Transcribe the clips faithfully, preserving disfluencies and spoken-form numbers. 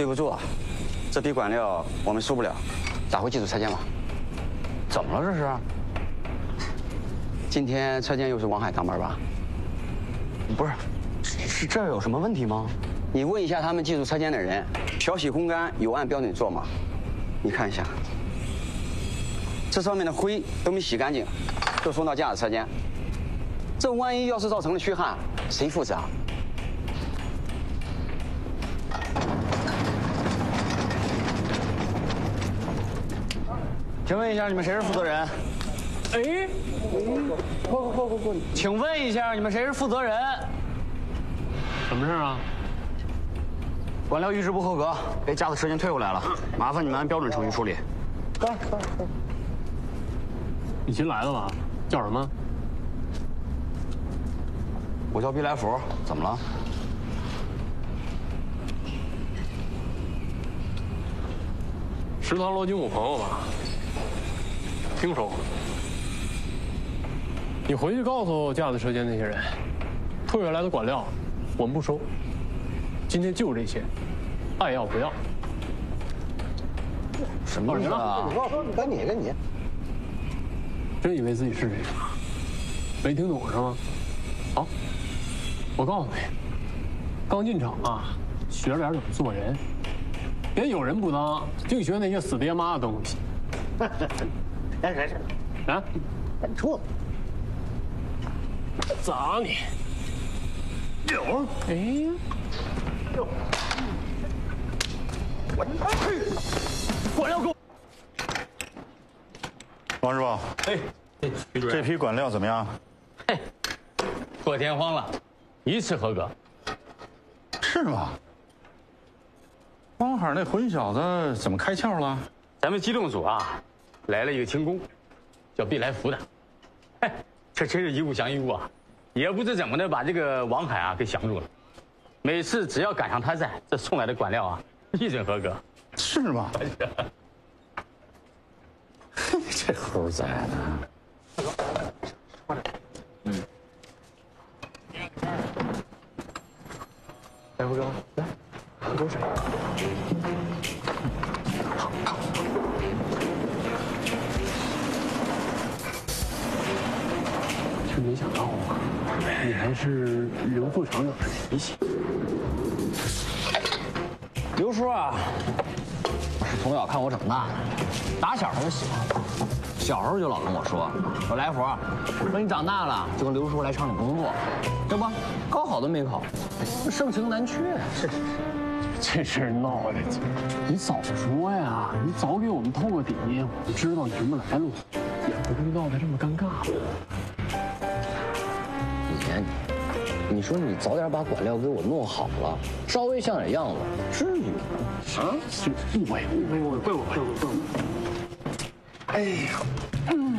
对不住啊，这批管料我们收不了，打回技术车间吧。 怎么了这是？ 今天车间又是王海当班吧？ 不是，是这有什么问题吗？ 你问一下他们技术车间的人，漂洗烘干有按标准做吗？你看一下，这上面的灰都没洗干净，都送到驾驶车间。这万一要是造成了虚汗，谁负责？ 请问一下，你们谁是负责人？ 哎，过过过过过， 请问一下，你们谁是负责人？ 什么事啊？ 管料预制不合格，被驾驶车间退回来了，麻烦你们按标准程序处理。 快快快！你新来的吧？叫什么？ 我叫毕来福，怎么了？ 食堂罗军，我朋友吧？听说过。你回去告诉驾驶车间那些人，退回来的管料我们不收。今天就这些，爱要不要。 什么人啊？ 你告诉你，跟你跟你， 真以为自己是谁？没听懂是吗？好，我告诉你，刚进厂啊，学点怎么做人，别有人不当，净学那些死爹妈的东西。 来来来， 啊， 你出来！ 砸你！有，哎呀， 有，我管料给我！ 王师傅， 哎， 这批管料怎么样？ 嘿，破天荒了，一次合格。 是吗？汪海那混小子怎么开窍了？ 咱们机动组啊，来了一个轻工，叫毕来福的。哎，这真是一物降一物啊！也不知怎么的把这个王海啊给降住了。每次只要赶上他在，这送来的管料啊，一准合格。 是吗？这猴崽的！ 嗯。来福哥，来，喝口水。真没想到啊，你还是刘副厂长的嫡系。 刘叔啊，我是从小看我长大的，打小他就喜欢我，小时候就老跟我说：“说来福，说你长大了就跟刘叔来厂里工作，对吧？高考都没考，盛情难却。”是是是， 这事儿闹的，你早说呀！你早给我们透个底，我们知道你什么来路，也不会闹得这么尴尬。 你呀你，你说你早点把管料给我弄好了，稍微像点样子，至于吗？ 啊，这误会误会误会，怪我怪我怪我。哎呀，嗯，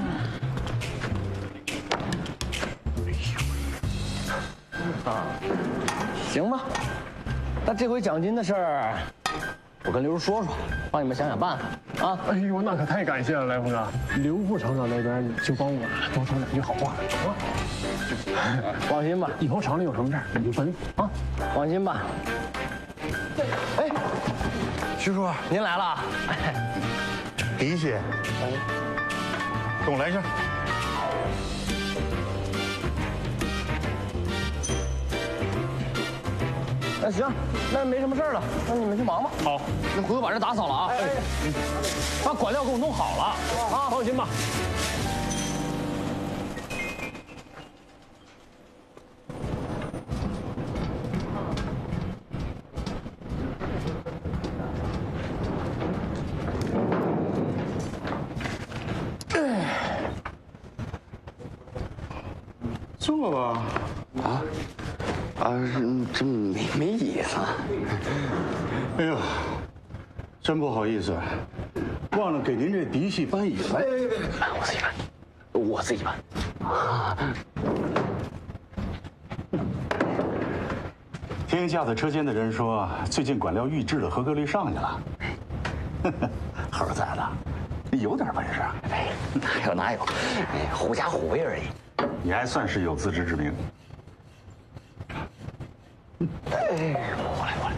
啊，行吧，那这回奖金的事儿，我跟刘叔说说，帮你们想想办法啊。 哎呦，那可太感谢了，来福哥。刘副厂长那边你就帮我多说两句好话，行吗？ 放心吧， 以后厂里有什么事儿你就吩咐啊。 放心吧。哎，徐叔，您来了。 嫡系，跟我来一下。 那行，那没什么事儿了，那你们去忙吧。 好， 那回头把这打扫了啊。哎，把管料给我弄好了啊， 放心吧。 坐吧。 啊啊，这没没意思。 哎呦，真不好意思，忘了给您这嫡系搬椅子。 别别别别，我自己搬，我自己搬。啊， 听驾驶车间的人说，最近管料预制的合格率上去了。猴崽子，你有点本事。 哎，哪有哪有，哎，狐假虎威而已。 你还算是有自知之明。 哎，我来我来。